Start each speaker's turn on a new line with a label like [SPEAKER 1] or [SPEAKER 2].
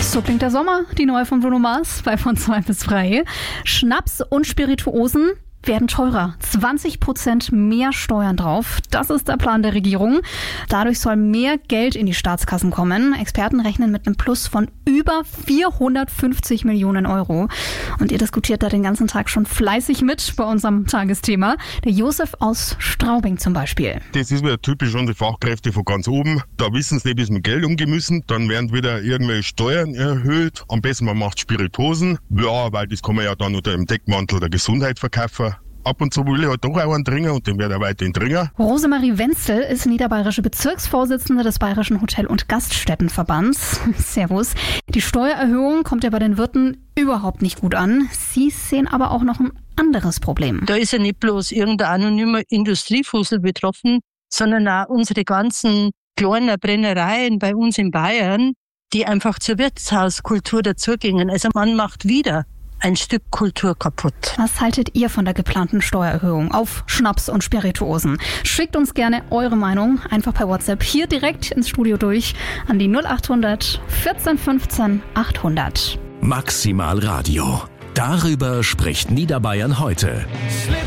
[SPEAKER 1] So klingt der Sommer, die neue von Bruno Mars bei Von 2 bis 3. Schnaps und Spirituosen werden teurer. 20% mehr Steuern drauf. Das ist der Plan der Regierung. Dadurch soll mehr Geld in die Staatskassen kommen. Experten rechnen mit einem Plus von über 450 Millionen Euro. Und ihr diskutiert da den ganzen Tag schon fleißig mit bei unserem Tagesthema. Der Josef aus Straubing zum Beispiel.
[SPEAKER 2] Das ist wieder typisch unsere Fachkräfte von ganz oben. Da wissen sie nicht, wie sie mit Geld umgehen müssen. Dann werden wieder irgendwelche Steuern erhöht. Am besten man macht Spirituosen. Ja, weil das kann man ja dann unter dem Deckmantel der Gesundheit verkaufen. Ab und zu will ich halt doch auch einen trinken und den werde ich weiterhin trinken.
[SPEAKER 1] Rosemarie Wenzel ist niederbayerische Bezirksvorsitzende des Bayerischen Hotel- und Gaststättenverbands. Servus. Die Steuererhöhung kommt ja bei den Wirten überhaupt nicht gut an. Sie sehen aber auch noch ein anderes Problem.
[SPEAKER 3] Da ist ja nicht bloß irgendein anonymer Industriefussel betroffen, sondern auch unsere ganzen kleinen Brennereien bei uns in Bayern, die einfach zur Wirtshauskultur dazugingen. Also man macht wieder ein Stück Kultur kaputt.
[SPEAKER 1] Was haltet ihr von der geplanten Steuererhöhung auf Schnaps und Spirituosen? Schickt uns gerne eure Meinung einfach per WhatsApp hier direkt ins Studio durch an die 0800 14 15 800.
[SPEAKER 4] Maximal Radio. Darüber spricht Niederbayern heute.